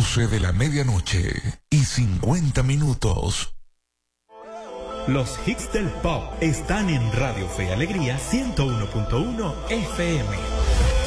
12 de la medianoche y 50 minutos. Los hits del pop están en Radio Fe y Alegría 101.1 FM.